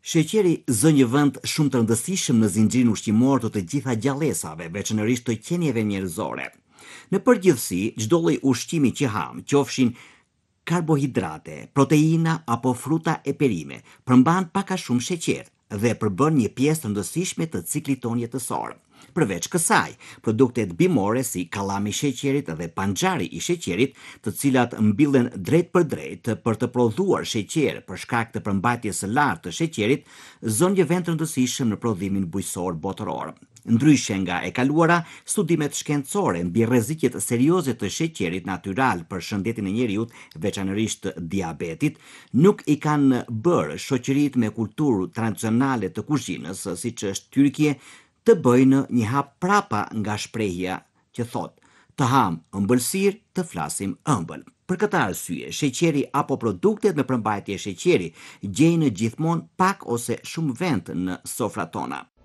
Sheqeri zë një vend shumë të rëndësishëm në zinxhirin ushqimor të të gjitha gjallësave, veçanërisht të qenieve njerëzore. Në përgjithësi, çdo lloj ushqimi që ham, qofshin karbohidrate, proteina apo fruta e perime, përmban pak a shumë sheqer dhe përbën një pjesë të rëndësishme të ciklit ton jetësor. Përveç kësaj, produktet bimore si kallami i sheqerit dhe panxhari i sheqerit, të cilat mbillen drejt për të prodhuar sheqer për shkak të përmbajtjes së lartë të sheqerit, zonë një vend të rëndësishëm në prodhimin bujqësor botëror. Ndryshe nga e kaluara, studimet shkencore mbi rrezikjet serioze të sheqerit natyral për shëndetin e njeriut, veçanërisht diabetit, nuk i kanë bërë shoqëritë me kulturë tradicionale të kuzhinës, siç është Tyrkie, të bëjnë një hap prapa nga shprehja që thotë: të ham ëmbëlsirë, të flasim ëmbël. Për këtë arsye, sheqeri apo produktet me përmbajtje sheqeri gjejnë gjithmonë pak ose shumë vend në sofrat tona.